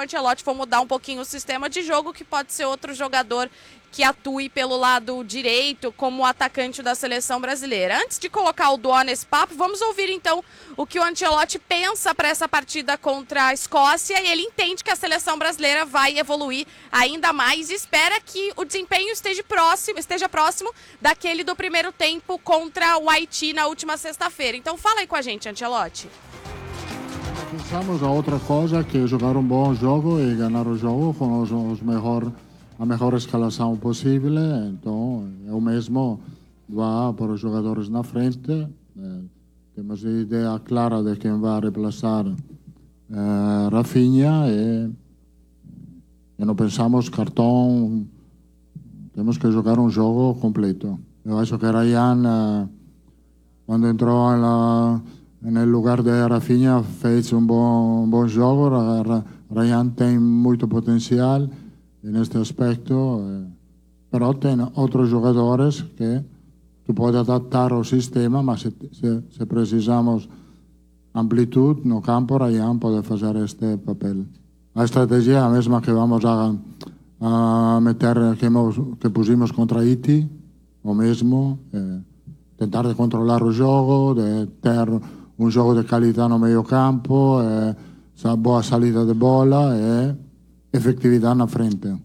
Ancelotti for mudar um pouquinho o sistema de jogo, que pode ser outro jogador que atue pelo lado direito como atacante da seleção brasileira. Antes de colocar o Duó nesse papo, vamos ouvir então o que o Ancelotti pensa para essa partida contra a Escócia, e ele entende que a seleção brasileira vai evoluir ainda mais e espera que o desempenho esteja próximo daquele do primeiro tempo contra o Haiti na última sexta-feira. Então fala aí com a gente, Ancelotti. Pensamos a outra coisa que jogar um bom jogo e ganhar o jogo com a melhor escalação possível. Então, eu mesmo vou para os jogadores na frente. Temos a ideia clara de quem vai reemplaçar Rafinha e não pensamos cartão. Temos que jogar um jogo completo. Eu acho que Ryan, quando entrou no lugar de Rafinha, fez um bom jogo. Ryan tem muito potencial neste aspecto, però tem outros jogadores que tu pode adaptar ao sistema, mas se precisamos amplitude no campo, Ryan pode fazer este papel. A estratégia é a mesma que vamos a meter, que pusimos contra Haiti, o mesmo, tentar de controlar o jogo, de ter um jogo de qualidade no meio campo, boa saída de bola e efetividade na frente.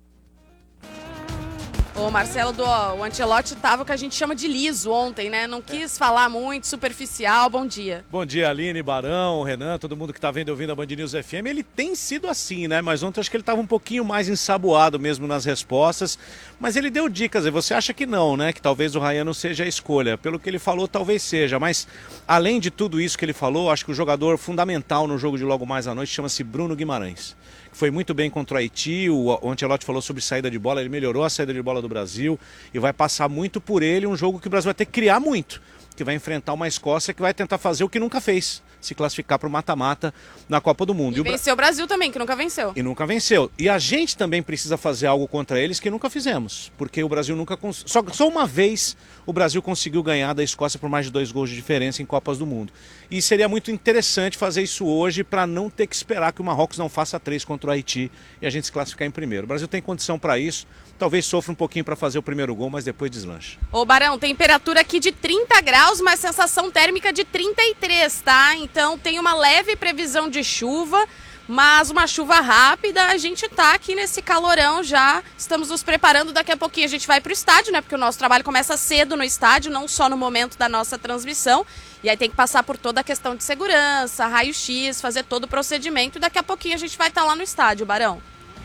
Ô Marcelo, o Ancelotti estava o que a gente chama de liso ontem, né? Não quis falar muito, superficial. Bom dia. Bom dia, Aline, Barão, Renan, todo mundo que está vendo e ouvindo a Band News FM. Ele tem sido assim, né? Mas ontem acho que ele estava um pouquinho mais ensaboado mesmo nas respostas. Mas ele deu dicas, e você acha que não, né? Que talvez o Ryan não seja a escolha. Pelo que ele falou, talvez seja. Mas além de tudo isso que ele falou, acho que o jogador fundamental no jogo de logo mais à noite chama-se Bruno Guimarães. Foi muito bem contra o Haiti, o Ancelotti falou sobre saída de bola, ele melhorou a saída de bola do Brasil e vai passar muito por ele, um jogo que o Brasil vai ter que criar muito, que vai enfrentar uma Escócia que vai tentar fazer o que nunca fez, se classificar para o mata-mata na Copa do Mundo. E venceu o Brasil também, que nunca venceu. E nunca venceu. E a gente também precisa fazer algo contra eles que nunca fizemos, porque o Brasil nunca... Só uma vez o Brasil conseguiu ganhar da Escócia por mais de 2 gols de diferença em Copas do Mundo. E seria muito interessante fazer isso hoje para não ter que esperar que o Marrocos não faça 3 contra o Haiti e a gente se classificar em primeiro. O Brasil tem condição para isso. Talvez sofra um pouquinho para fazer o primeiro gol, mas depois deslancha. Ô Barão, temperatura aqui de 30 graus, mas sensação térmica de 33, tá? Então tem uma leve previsão de chuva, mas uma chuva rápida. A gente tá aqui nesse calorão já, estamos nos preparando. Daqui a pouquinho a gente vai pro estádio, né? Porque o nosso trabalho começa cedo no estádio, não só no momento da nossa transmissão. E aí tem que passar por toda a questão de segurança, raio-x, fazer todo o procedimento. E daqui a pouquinho a gente vai estar lá no estádio, Barão.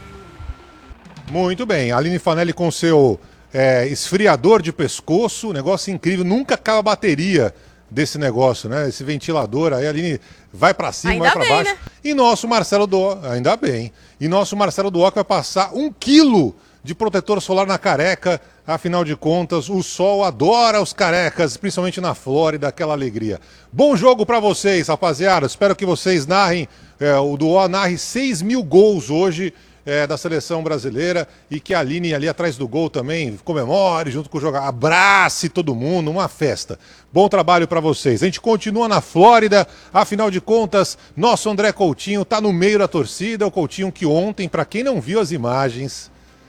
Muito bem, Aline Fanelli com seu esfriador de pescoço, negócio incrível, nunca acaba a bateria desse negócio, né? Esse ventilador, aí a Aline vai pra cima, ainda vai pra baixo. Né? E nosso Marcelo Duó, ainda bem, e nosso Marcelo Duó que vai passar 1 quilo de protetor solar na careca, afinal de contas, o sol adora os carecas, principalmente na Flórida, aquela alegria. Bom jogo pra vocês, rapaziada, espero que vocês narrem, o Duó narre 6.000 gols hoje, da seleção brasileira, e que a Aline ali atrás do gol também comemore junto com o jogador, abrace todo mundo, uma festa. Bom trabalho para vocês. A gente continua na Flórida, afinal de contas, nosso André Coutinho tá no meio da torcida, o Coutinho que ontem, para quem não viu as imagens,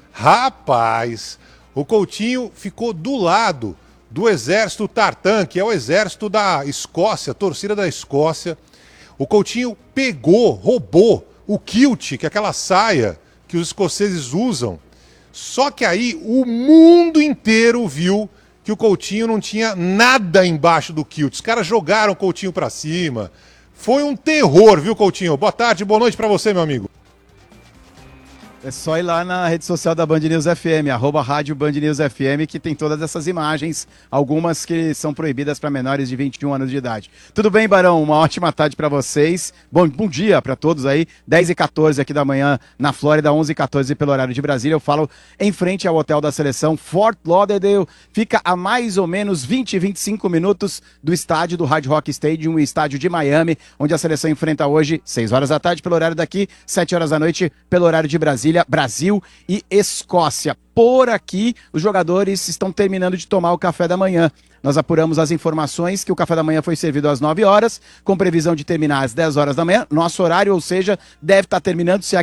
rapaz, o Coutinho ficou do lado do exército Tartan, que é o exército da Escócia, a torcida da Escócia. O Coutinho roubou o kilt, que é aquela saia que os escoceses usam. Só que aí o mundo inteiro viu que o Coutinho não tinha nada embaixo do kilt. Os caras jogaram o Coutinho pra cima. Foi um terror, viu, Coutinho? Boa tarde, boa noite pra você, meu amigo. É só ir lá na rede social da Band News FM, @rádio Band News FM, que tem todas essas imagens, algumas que são proibidas para menores de 21 anos de idade. Tudo bem, Barão? Uma ótima tarde para vocês. Bom dia para todos aí. 10h14 aqui da manhã na Flórida, 11h14 pelo horário de Brasília. Eu falo em frente ao hotel da seleção, Fort Lauderdale. Fica a mais ou menos 25 minutos do estádio do Hard Rock Stadium, o estádio de Miami, onde a seleção enfrenta hoje, 6 horas da tarde pelo horário daqui, 7 horas da noite pelo horário de Brasília, Brasil e Escócia. Por aqui, os jogadores estão terminando de tomar o café da manhã. Nós apuramos as informações que o café da manhã foi servido às 9 horas, com previsão de terminar às 10 horas da manhã. Nosso horário, ou seja, deve estar terminando, se